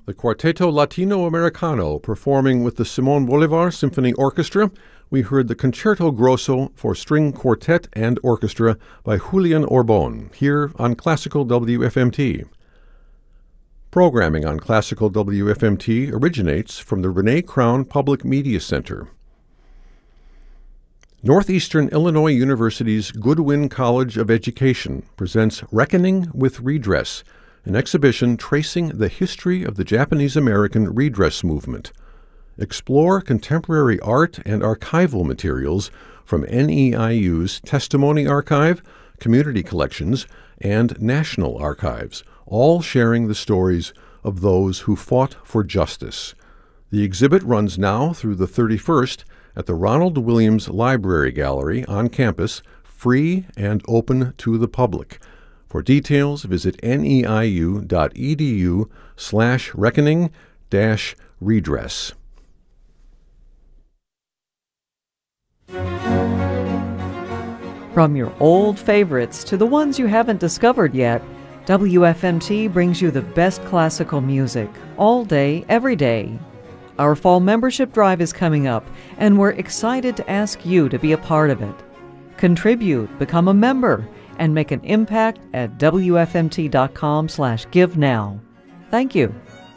The Cuarteto Latino Americano performing with the Simón Bolívar Symphony Orchestra. We heard the Concerto Grosso for String Quartet and Orchestra by Julian Orbon, here on Classical WFMT. Programming on Classical WFMT originates from the Renee Crown Public Media Center. Northeastern Illinois University's Goodwin College of Education presents Reckoning with Redress, an exhibition tracing the history of the Japanese-American redress movement. Explore contemporary art and archival materials from NEIU's Testimony Archive, Community Collections, and National Archives, all sharing the stories of those who fought for justice. The exhibit runs now through the 31st at the Ronald Williams Library Gallery on campus, free and open to the public. For details, visit neiu.edu/reckoning-redress. From your old favorites to the ones you haven't discovered yet, WFMT brings you the best classical music, all day, every day. Our fall membership drive is coming up, and we're excited to ask you to be a part of it. Contribute, become a member, and make an impact at WFMT.com/give now. Thank you.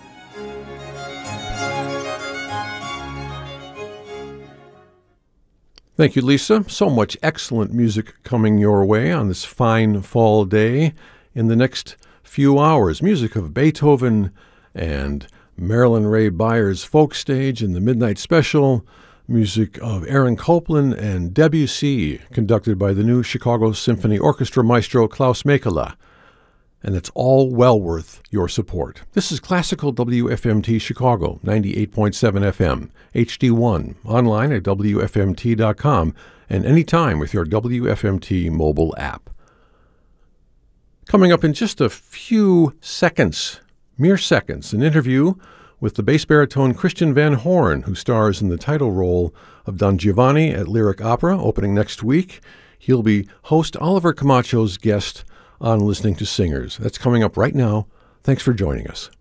Thank you, Lisa. So much excellent music coming your way on this fine fall day. In the next few hours, music of Beethoven and Marilyn Ray Byers' Folk Stage in the Midnight Special, music of Aaron Copland and Debussy, conducted by the new Chicago Symphony Orchestra maestro Klaus Mäkelä. And it's all well worth your support. This is Classical WFMT Chicago, 98.7 FM, HD1, online at WFMT.com, and anytime with your WFMT mobile app. Coming up in just a few seconds, mere seconds, an interview with the bass baritone Christian Van Horn, who stars in the title role of Don Giovanni at Lyric Opera, opening next week. He'll be host Oliver Camacho's guest on Listening to Singers. That's coming up right now. Thanks for joining us.